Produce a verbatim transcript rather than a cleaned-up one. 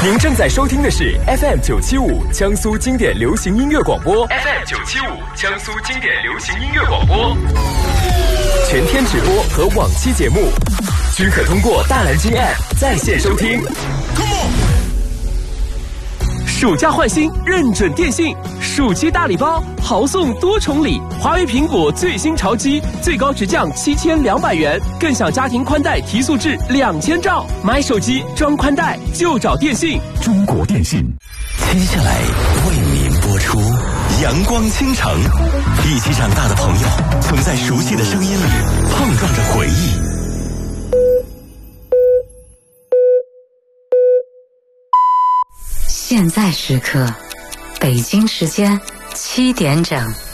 您正在收听的是 F M 九七五江苏经典流行音乐广播 ，F M 九七五江苏经典流行音乐广播，全天直播和往期节目均可通过大蓝鲸 App 在线收听。暑假换新，认准电信，暑期大礼包，豪送多重礼。华为苹果最新潮机，最高直降七千两百元，更享家庭宽带提速至两千兆。买手机装宽带就找电信。 中国电信。接下来为您播出《阳光倾城》，一起长大的朋友，曾在熟悉的声音里碰撞着回忆。 现在时刻，北京时间七点整。